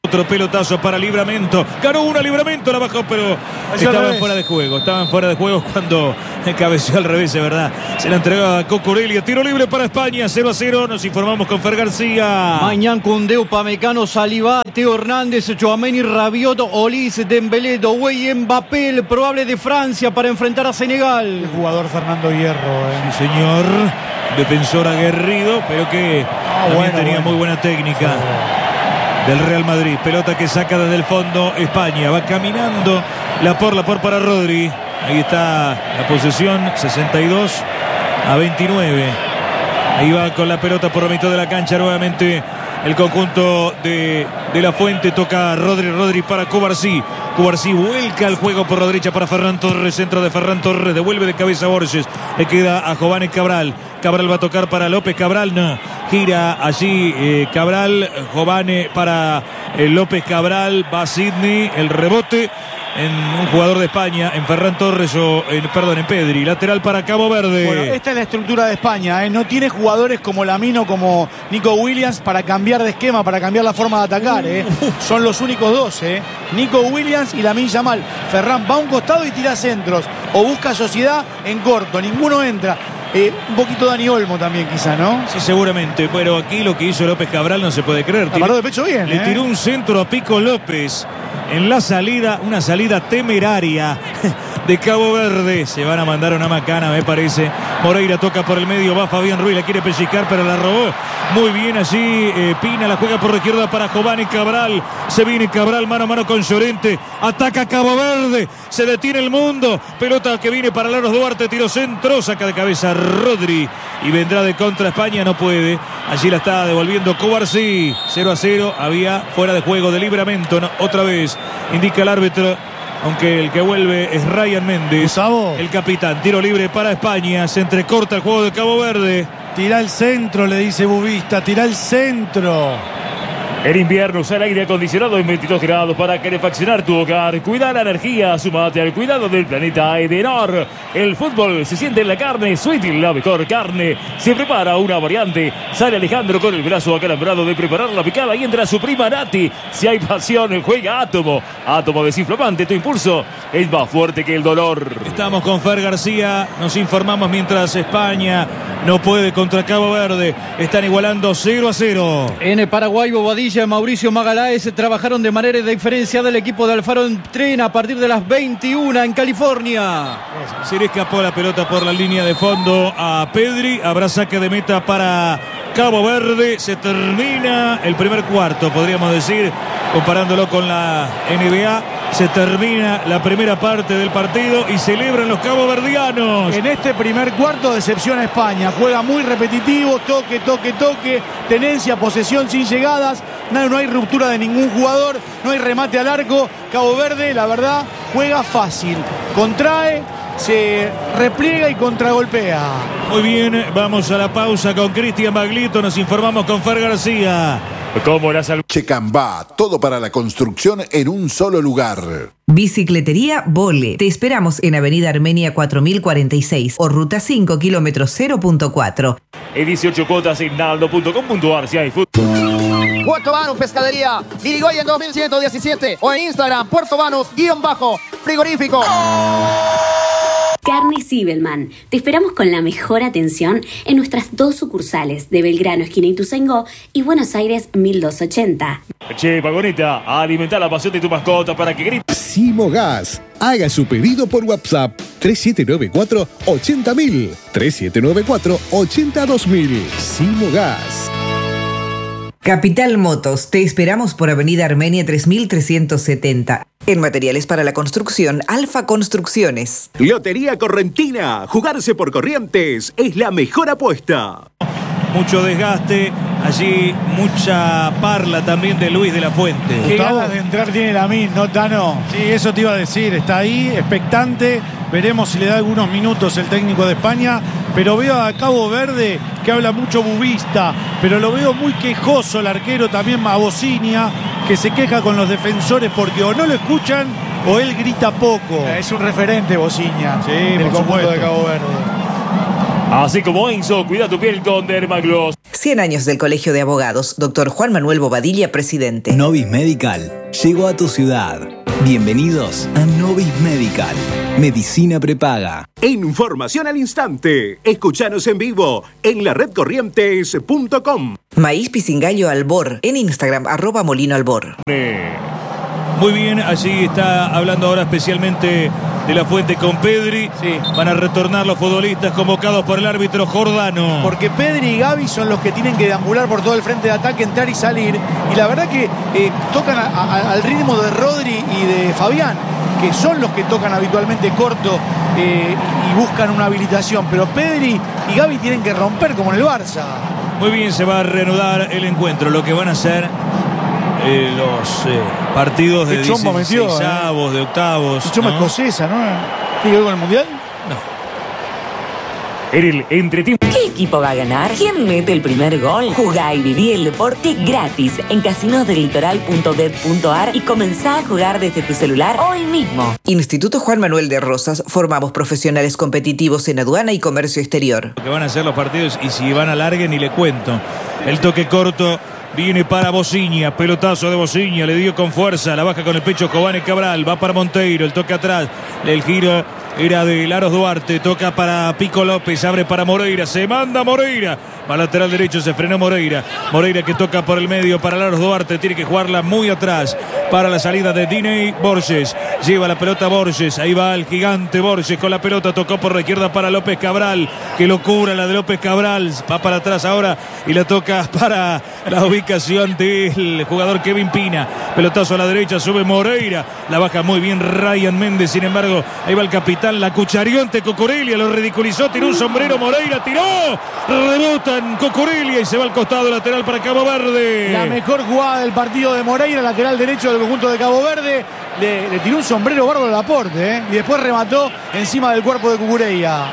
Speaker 1: Otro pelotazo para Libramento. Ganó una Libramento, la bajó, pero estaban fuera de juego. Estaban fuera de juego cuando cabeceó al revés, es verdad. Se la entregaba a Cucurella. Tiro libre para España, cero a cero. Nos informamos con Fer García.
Speaker 3: Mañán, Koundé, Upamecano, Saliba, Teo Hernández, Tchouaméni, Rabiot, Olise, Dembélé, Doué, Mbappé, el probable de Francia para enfrentar a Senegal.
Speaker 2: El jugador Fernando Hierro. Eh.
Speaker 1: Sí, señor. Defensor aguerrido, pero que
Speaker 2: ah,
Speaker 1: también
Speaker 2: bueno,
Speaker 1: tenía
Speaker 2: bueno.
Speaker 1: muy buena técnica. Del Real Madrid, pelota que saca desde el fondo España, va caminando la por la por para Rodri, ahí está la posesión, sesenta y dos a veintinueve, ahí va con la pelota por la mitad de la cancha nuevamente el conjunto de, de La Fuente, toca a Rodri, Rodri para Cubarsí, Cubarsí vuelca el juego por la derecha para Ferran Torres, centro de Ferran Torres, devuelve de cabeza a Borges, le queda a Jovane Cabral, Cabral va a tocar para López Cabral, no, gira allí eh, Cabral, Jovane para eh, López Cabral, va Sidney, el rebote en un jugador de España, en Ferran Torres o en, perdón, en Pedri, lateral para Cabo Verde.
Speaker 2: Bueno, esta es la estructura de España, ¿eh? No tiene jugadores como Lamino, como Nico Williams para cambiar de esquema, para cambiar la forma de atacar, ¿eh? Son los únicos dos, ¿eh? Nico Williams y Lamine Yamal. Ferran va a un costado y tira centros, o busca sociedad en corto, ninguno entra. Eh, un poquito Dani Olmo también quizá, ¿no?
Speaker 1: Sí, seguramente, pero aquí lo que hizo López Cabral no se puede creer.
Speaker 2: La paró de pecho bien,
Speaker 1: Le
Speaker 2: ¿eh?
Speaker 1: tiró un centro a Pico López en la salida, una salida temeraria de Cabo Verde. Se van a mandar una macana, me parece. Moreira toca por el medio, va Fabián Ruiz, la quiere pellizcar, pero la robó muy bien allí. Eh, Pina la juega por la izquierda para Jovane Cabral. Se viene Cabral mano a mano con Llorente. Ataca Cabo Verde. Se detiene el mundo. Pelota que viene para Laros Duarte. Tiro centro. Saca de cabeza Rodri. Y vendrá de contra España. No puede. Allí la está devolviendo Cubarsí. cero a cero. Había fuera de juego de Libramento. No, otra vez indica el árbitro. Aunque el que vuelve es Ryan Méndez.
Speaker 4: Gustavo.
Speaker 1: El capitán. Tiro libre para España. Se entrecorta el juego de Cabo Verde.
Speaker 4: Tira el centro, le dice Bubista. Tira el centro.
Speaker 9: En invierno usa el aire acondicionado en veintidós grados para calefaccionar tu hogar. Cuida la energía, sumate al cuidado del planeta Edenor. El fútbol se siente en la carne. Sweetie, la mejor carne. Se prepara una variante. Sale Alejandro con el brazo acalambrado de preparar la picada y entra su prima Nati. Si hay pasión, juega Átomo. Átomo desinflamante, tu impulso es más fuerte que el dolor.
Speaker 1: Estamos con Fer García. Nos informamos mientras España no puede contra Cabo Verde. Están igualando cero a cero.
Speaker 3: En el Paraguay, Bobadilla, Mauricio Magaláes trabajaron de manera diferenciada el equipo de Alfaro en tren a partir de las veintiuna en California.
Speaker 1: Se le escapó la pelota por la línea de fondo a Pedri. Habrá saque de meta para Cabo Verde. Se termina el primer cuarto, podríamos decir, comparándolo con la N B A. Se termina la primera parte del partido y celebran los caboverdianos.
Speaker 2: En este primer cuarto decepciona España. Juega muy repetitivo, toque, toque, toque. Tenencia, posesión sin llegadas. No, no hay ruptura de ningún jugador. No hay remate al arco. Cabo Verde, la verdad, juega fácil. Contrae, se repliega y contragolpea.
Speaker 1: Muy bien, vamos a la pausa con Cristian Baglietto. Nos informamos con Fer García.
Speaker 9: Como la salud.
Speaker 14: Checambá, todo para la construcción en un solo lugar.
Speaker 7: Bicicletería Vole. Te esperamos en Avenida Armenia cuatro mil cuarenta y seis o Ruta cinco, kilómetros cero punto cuatro.
Speaker 9: En dieciocho cuotas en naldo punto com punto ar si hay fútbol.
Speaker 15: Puerto Banús Pescadería, Dirigoyen dos mil ciento diecisiete o en Instagram, Puerto Banús, guión bajo, frigorífico.
Speaker 16: Carne Sibelman. Te esperamos con la mejor atención en nuestras dos sucursales de Belgrano, esquina Ituzaingó y Buenos Aires mil doscientos ochenta.
Speaker 9: Che, Pagoneta, alimenta la pasión de tu mascota para que grite.
Speaker 6: Simogas. Haga su pedido por WhatsApp tres siete nueve cuatro, ochenta mil, tres siete nueve cuatro, ochenta dos mil. Simogas.
Speaker 7: Capital Motos, te esperamos por Avenida Armenia tres mil trescientos setenta. En materiales para la construcción, Alfa Construcciones.
Speaker 8: Lotería Correntina. Jugarse por Corrientes es la mejor apuesta.
Speaker 1: Mucho desgaste, allí mucha parla también de Luis de la Fuente.
Speaker 2: Qué ganas de entrar tiene Lamine, ¿no, Tano?
Speaker 4: Sí, eso te iba a decir, está ahí, expectante. Veremos si le da algunos minutos el técnico de España. Pero veo a Cabo Verde que habla mucho Bubista, pero lo veo muy quejoso el arquero también, Mabosinia, que se queja con los defensores porque o no lo escuchan o él grita poco.
Speaker 2: Es un referente, Bosiña,
Speaker 4: sí,
Speaker 2: del
Speaker 4: por
Speaker 2: conjunto
Speaker 4: supuesto.
Speaker 2: de Cabo Verde.
Speaker 9: Así como Enzo, cuida tu piel con Dermagloss.
Speaker 7: cien años del Colegio de Abogados. Doctor Juan Manuel Bobadilla, presidente.
Speaker 10: Novis Medical llegó a tu ciudad. Bienvenidos a Novis Medical. Medicina prepaga.
Speaker 8: Información al instante. Escuchanos en vivo en la red corrientes punto com.
Speaker 7: Maíz Pisingallo Albor. En Instagram, arroba Molino Albor.
Speaker 1: Muy bien, allí está hablando ahora especialmente de la Fuente con Pedri.
Speaker 2: Sí.
Speaker 1: Van a retornar los futbolistas convocados por el árbitro Jordano.
Speaker 2: Porque Pedri y Gavi son los que tienen que deambular por todo el frente de ataque, entrar y salir. Y la verdad que eh, tocan a, a, al ritmo de Rodri y de Fabián, que son los que tocan habitualmente corto eh, y buscan una habilitación. Pero Pedri y Gavi tienen que romper como en el Barça.
Speaker 1: Muy bien, se va a reanudar el encuentro. Lo que van a hacer eh, los eh, partidos de dieciseisavos, de octavos.
Speaker 2: Choma
Speaker 1: ¿no?
Speaker 2: escocesa, ¿no? ¿Tiene que ver con el Mundial?
Speaker 9: En el entretiempo.
Speaker 11: ¿Qué equipo va a ganar? ¿Quién mete el primer gol? Jugá y viví el deporte gratis en casinos del litoral punto bet punto ar y comenzá a jugar desde tu celular hoy mismo.
Speaker 7: Instituto Juan Manuel de Rosas. Formamos profesionales competitivos en aduana y comercio exterior.
Speaker 1: Lo que van a hacer los partidos, y si van a largue ni le cuento. El toque corto viene para Bociña, pelotazo de Bociña, le dio con fuerza, la baja con el pecho Cobane Cabral, va para Monteiro, el toque atrás, el giro era de Laros Duarte, toca para Pico López, abre para Moreira, se manda Moreira, va lateral derecho, se frenó Moreira, Moreira que toca por el medio para Laros Duarte, tiene que jugarla muy atrás para la salida de Diney Borges, lleva la pelota Borges, ahí va el gigante Borges con la pelota, tocó por la izquierda para López Cabral, qué locura la de López Cabral, va para atrás ahora y la toca para la ubicación del jugador Kevin Pina, pelotazo a la derecha, sube Moreira, la baja muy bien Ryan Méndez, sin embargo, ahí va el capitán, la cucharió ante Cucurella, lo ridiculizó, tiró un sombrero Moreira, tiró, rebota en Cucurella y se va al costado lateral para Cabo Verde.
Speaker 2: La mejor jugada del partido de Moreira, lateral derecho del conjunto de Cabo Verde, le, le tiró un sombrero bárbaro a Laporte, ¿eh? Y después remató encima del cuerpo de Cucurella.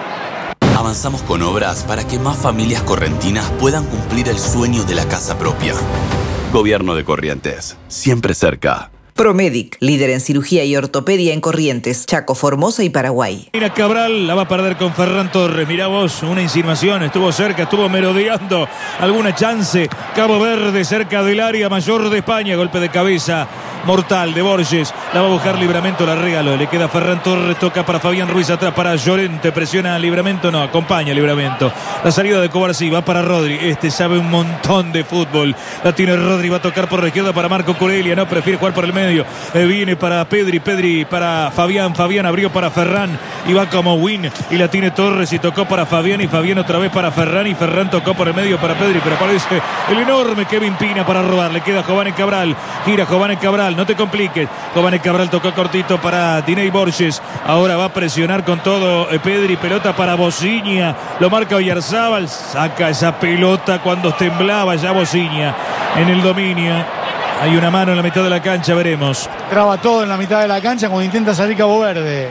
Speaker 12: Avanzamos con obras para que más familias correntinas puedan cumplir el sueño de la casa propia. Gobierno de Corrientes, siempre cerca.
Speaker 7: Promedic, líder en cirugía y ortopedia en Corrientes, Chaco, Formosa y Paraguay.
Speaker 1: Mira Cabral, la va a perder con Ferran Torres. Mirá vos, una insinuación, estuvo cerca, estuvo merodeando alguna chance. Cabo Verde cerca del área mayor de España, golpe de cabeza mortal de Borges, la va a buscar Libramento, la regaló, le queda Ferran Torres, toca para Fabián Ruiz, atrás para Llorente, presiona a Libramento, no, acompaña a Libramento, la salida de Cobarsí, va para Rodri, este sabe un montón de fútbol, la tiene Rodri, va a tocar por la izquierda para Marco Curelia, no, prefiere jugar por el medio, eh, viene para Pedri, Pedri para Fabián, Fabián abrió para Ferran, y va como win, y la tiene Torres, y tocó para Fabián, y Fabián otra vez para Ferran, y Ferran tocó por el medio para Pedri, pero aparece el enorme Kevin Pina para robar, le queda Jovane Cabral, gira Jovane Cabral, no te compliques. Jovane Cabral tocó cortito para Diney Borges. Ahora va a presionar con todo eh, Pedri. Pelota para Bociña. Lo marca Oyarzábal. Saca esa pelota cuando temblaba ya Bociña en el dominio. Hay una mano en la mitad de la cancha, veremos.
Speaker 2: Traba todo en la mitad de la cancha cuando intenta salir Cabo Verde.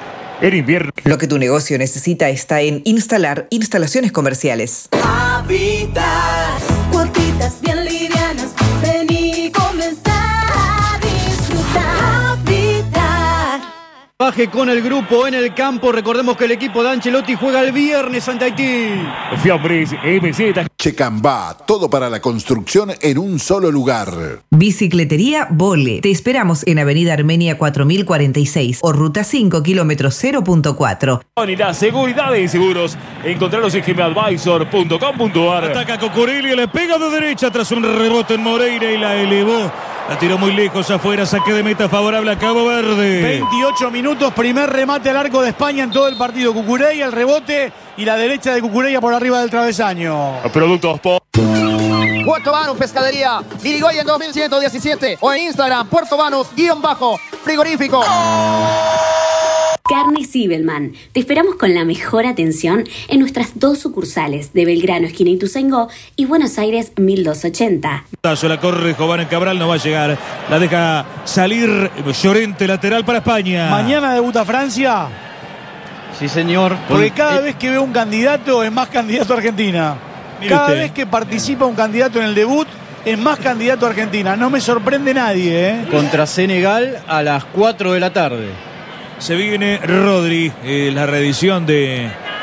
Speaker 9: En invierno.
Speaker 7: Lo que tu negocio necesita está en Instalar Instalaciones Comerciales.
Speaker 13: Habitas, cuotitas bien livianas. Vení, comenzar.
Speaker 3: Baje con el grupo en el campo. Recordemos que el equipo de Ancelotti juega el viernes ante Haití.
Speaker 9: Fiambres M Z.
Speaker 14: Checambá, todo para la construcción en un solo lugar.
Speaker 7: Bicicletería Vole. Te esperamos en Avenida Armenia cuatro mil cuarenta y seis o Ruta cinco, kilómetro cero punto cuatro.
Speaker 9: Y la seguridad de seguros. Encontraros en gemadvisor punto com punto ar.
Speaker 1: Ataca Cucurella, le pega de derecha tras un rebote en Moreira y la elevó. La tiró muy lejos afuera, saque de meta favorable a Cabo Verde.
Speaker 2: veintiocho minutos, primer remate al arco de España en todo el partido. Cucurella, el rebote y la derecha de Cucurella por arriba del travesaño.
Speaker 9: Productos por...
Speaker 15: Puerto Banús Pescadería, Dirigoyen dos mil ciento diecisiete o en Instagram, Puerto Banús, guión bajo, frigorífico.
Speaker 16: Carne Zibelman. Te esperamos con la mejor atención en nuestras dos sucursales de Belgrano, esquina Ituzaingó y Buenos Aires mil doscientos ochenta.
Speaker 1: La corre Jovane Cabral, no va a llegar. La deja salir Llorente, lateral para España.
Speaker 2: Mañana debuta Francia.
Speaker 3: Sí, señor.
Speaker 2: Porque cada vez que veo un candidato es más candidato a Argentina.
Speaker 1: Mire
Speaker 2: Cada
Speaker 1: usted.
Speaker 2: vez que participa un candidato en el debut es más candidato a Argentina. No me sorprende nadie, ¿eh?
Speaker 3: Contra Senegal a las cuatro de la tarde.
Speaker 1: Se viene Rodri, eh, la reedición de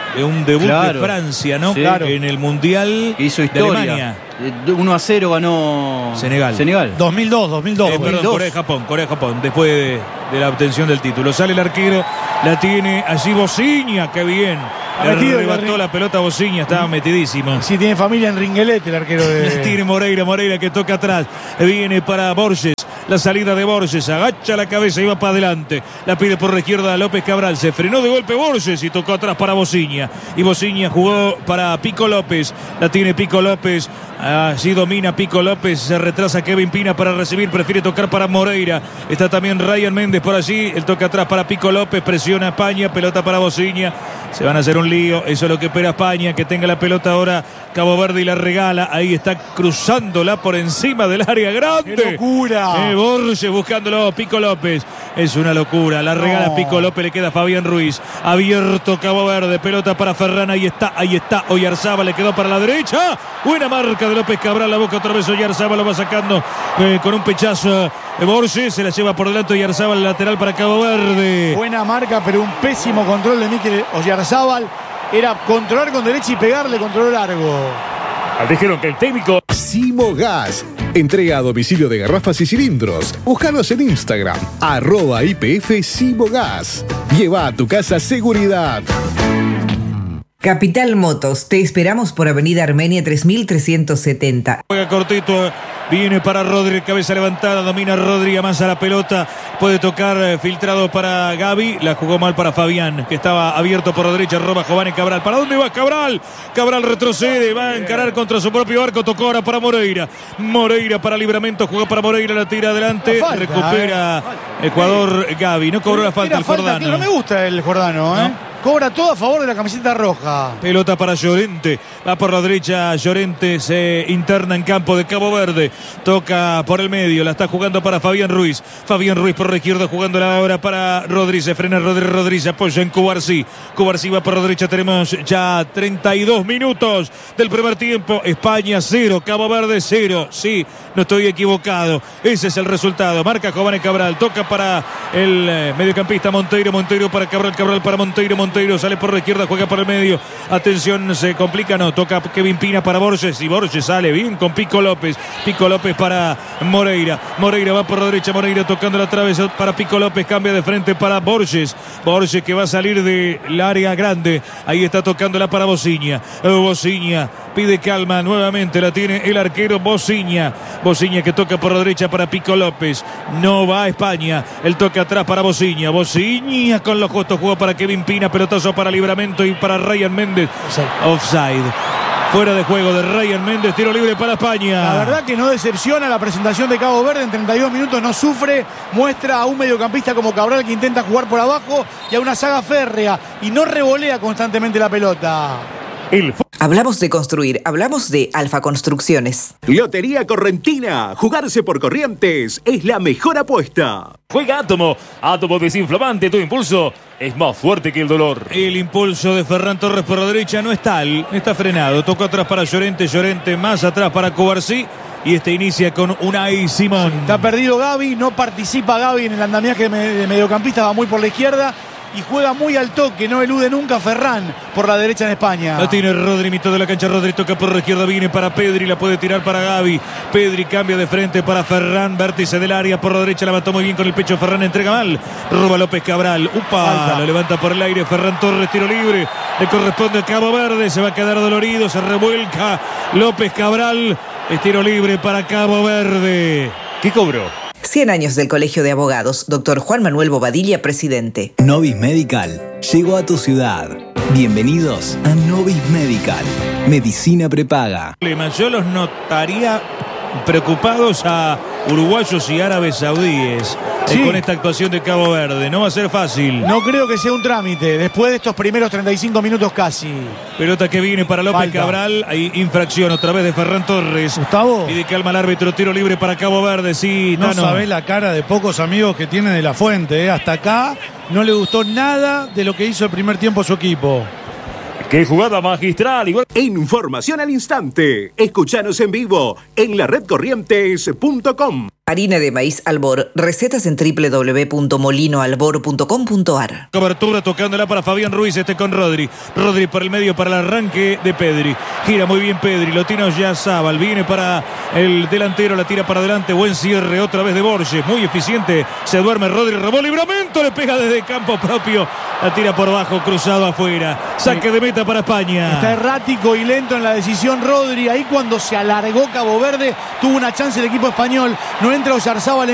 Speaker 1: de un debut
Speaker 3: Claro.
Speaker 1: de Francia, ¿no?
Speaker 3: Sí.
Speaker 1: Claro. En el Mundial
Speaker 3: Hizo
Speaker 1: de
Speaker 3: historia.
Speaker 1: Alemania.
Speaker 3: Eh, uno a cero ganó
Speaker 1: Senegal.
Speaker 3: Senegal.
Speaker 4: dos mil dos, dos mil dos.
Speaker 1: Eh, perdón, Corea-Japón, Corea-Japón, después de, de la obtención del título. Sale el arquero, la tiene allí Bociña, qué bien.
Speaker 2: Ha
Speaker 1: Le
Speaker 2: metido,
Speaker 1: arrebató
Speaker 2: le-
Speaker 1: la pelota a Bociña, estaba metidísimo.
Speaker 2: Sí, tiene familia en Ringuelete, el arquero de...
Speaker 1: Tiene Moreira, Moreira que toca atrás. Viene para Borges. La salida de Borges, agacha la cabeza y va para adelante. La pide por la izquierda a López Cabral. Se frenó de golpe Borges y tocó atrás para Bociña. Y Bociña jugó para Pico López. La tiene Pico López. Allí domina Pico López. Se retrasa Kevin Pina para recibir. Prefiere tocar para Moreira. Está también Ryan Méndez por allí. El toque atrás para Pico López. Presiona a España. Pelota para Bociña. Se van a hacer un lío. Eso es lo que espera España. Que tenga la pelota ahora Cabo Verde y la regala. Ahí está cruzándola por encima del área grande.
Speaker 2: ¡Qué locura!
Speaker 1: Eh, Borges buscándolo, Pico López. Es una locura. La regala
Speaker 2: No.
Speaker 1: Pico López, le queda Fabián Ruiz. Abierto Cabo Verde, pelota para Ferran. Ahí está, ahí está. Oyarzábal le quedó para la derecha. Buena marca de López Cabral. La boca otra vez Oyarzábal lo va sacando eh, con un pechazo. eh, Borges se la lleva por delante Oyarzábal, lateral para Cabo Verde.
Speaker 2: Buena marca, pero un pésimo control de Mikel Oyarzábal. Era controlar con derecha y pegarle, controló largo.
Speaker 9: Dijeron que el técnico...
Speaker 6: Simo Gas. Entrega a domicilio de garrafas y cilindros. Búscanos en Instagram, arroba I P F Simo Gas. Lleva a tu casa seguridad.
Speaker 7: Capital Motos, te esperamos por Avenida Armenia tres mil trescientos setenta.
Speaker 1: Juega cortito, viene para Rodri, cabeza levantada, domina Rodri, amasa la pelota, puede tocar, eh, filtrado para Gaby, la jugó mal para Fabián, que estaba abierto por la derecha, roba Giovanni Cabral. ¿Para dónde va Cabral? Cabral retrocede, va a encarar contra su propio arco, tocó ahora para Moreira. Moreira para Libramento, jugó para Moreira, la tira adelante,
Speaker 2: Falta,
Speaker 1: recupera Ecuador Gaby. No cobró la falta
Speaker 2: Era
Speaker 1: el
Speaker 2: falta,
Speaker 1: Jordano.
Speaker 2: que no me gusta el Jordano, ¿eh?
Speaker 1: No.
Speaker 2: Cobra todo a favor de la camiseta roja.
Speaker 1: Pelota para Llorente, va por la derecha, Llorente se interna en campo de Cabo Verde, toca por el medio, la está jugando para Fabián Ruiz, Fabián Ruiz por la izquierda jugándola ahora para Rodríguez, se frena Rodríguez, Rodríguez apoya en Cubarsí, Cubarsí va por la derecha, tenemos ya treinta y dos minutos del primer tiempo, España cero, Cabo Verde cero, sí, no estoy equivocado, ese es el resultado, marca Giovanni Cabral, toca para el eh, mediocampista Monteiro, Monteiro para Cabral, Cabral para Monteiro, Monteiro sale por la izquierda, juega por el medio. Atención, se complica, no. Toca Kevin Pina para Borges y Borges sale bien con Pico López. Pico López para Moreira. Moreira va por la derecha, Moreira tocando la travesa para Pico López. Cambia de frente para Borges. Borges que va a salir del área grande. Ahí está tocándola para Bociña. Bociña pide calma nuevamente. La tiene el arquero Bociña. Bociña que toca por la derecha para Pico López. No va a España. El toque atrás para Bociña. Bociña con los justos. Jugó para Kevin Pina. Pelotazo para Libramento y para Ryan Méndez. Offside. Fuera de juego de Ryan Méndez. Tiro libre para España.
Speaker 2: La verdad que no decepciona la presentación de Cabo Verde. En treinta y dos minutos no sufre. Muestra a un mediocampista como Cabral que intenta jugar por abajo y a una saga férrea. Y no revolea constantemente la pelota.
Speaker 9: El...
Speaker 7: Hablamos de construir, hablamos de Alfa Construcciones.
Speaker 8: Lotería Correntina. Jugarse por Corrientes es la mejor apuesta.
Speaker 9: Juega Átomo. Átomo desinflamante. Tu impulso es más fuerte que el dolor.
Speaker 1: El impulso de Ferran Torres por la derecha no es tal. Está frenado. Tocó atrás para Llorente. Llorente más atrás para Cubarsí. Y este inicia con Unai Simón.
Speaker 2: Está perdido Gaby. No participa Gaby en el andamiaje de mediocampista. Va muy por la izquierda. Y juega muy al toque, no elude nunca a Ferran por la derecha en España.
Speaker 1: La tiene Rodri, mitad de la cancha, Rodri toca por la izquierda, viene para Pedri, la puede tirar para Gaby. Pedri cambia de frente para Ferran, vértice del área, por la derecha la mató muy bien con el pecho, Ferran entrega mal. Roba López Cabral, upa, Alta. Lo levanta por el aire, Ferran Torres, tiro libre, le corresponde a Cabo Verde, se va a quedar dolorido, se revuelca López Cabral, es tiro libre para Cabo Verde.
Speaker 9: ¿Qué cobró?
Speaker 7: cien años del Colegio de Abogados, doctor Juan Manuel Bobadilla, presidente.
Speaker 10: Novis Medical llegó a tu ciudad. Bienvenidos a Novis Medical. Medicina prepaga.
Speaker 1: Yo los notaría preocupados a uruguayos y árabes saudíes sí. eh, con esta actuación de Cabo Verde. No va a ser fácil.
Speaker 2: No creo que sea un trámite después de estos primeros treinta y cinco minutos casi.
Speaker 1: Pelota que viene para López Falta. Cabral. Hay infracción otra vez de Ferran Torres.
Speaker 4: Gustavo.
Speaker 1: Pide calma al árbitro. Tiro libre para Cabo Verde. Sí,
Speaker 4: no
Speaker 1: Tano.
Speaker 4: sabés la cara de pocos amigos que tiene de la Fuente. ¿eh? Hasta acá no le gustó nada de lo que hizo el primer tiempo a su equipo.
Speaker 9: ¡Qué jugada magistral! Igual...
Speaker 8: Información al instante. Escuchanos en vivo en la red corrientes punto com.
Speaker 7: Harina de maíz Albor. Recetas en doble u doble u doble u punto molino albor punto com punto a r.
Speaker 1: Cobertura tocándola para Fabián Ruiz, este con Rodri. Rodri por el medio para el arranque de Pedri. Gira muy bien Pedri, lo tiene Oyarzábal. Viene para el delantero, la tira para adelante. Buen cierre otra vez de Borges. Muy eficiente. Se duerme Rodri, robó libramento. Le pega desde campo propio. La tira por bajo, cruzado afuera. Saque de meta para España.
Speaker 2: Está errático y lento en la decisión Rodri. Ahí cuando se alargó Cabo Verde, tuvo una chance el equipo español. No entra Oyarzábal